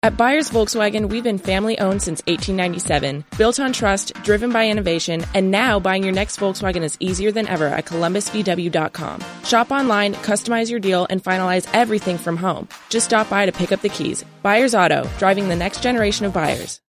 At Byers Volkswagen, we've been family-owned since 1897, built on trust, driven by innovation, and now buying your next Volkswagen is easier than ever at ColumbusVW.com. Shop online, customize your deal, and finalize everything from home. Just stop by to pick up the keys. Byers Auto, driving the next generation of buyers.